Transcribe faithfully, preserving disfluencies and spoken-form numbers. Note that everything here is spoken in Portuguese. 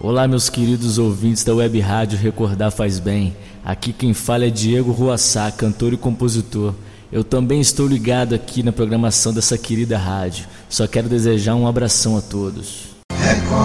Olá, meus queridos ouvintes da Web Rádio Recordar Faz Bem. Aqui quem fala é Diego Ruassá, cantor e compositor. Eu também estou ligado aqui na programação dessa querida rádio. Só quero desejar um abração a todos.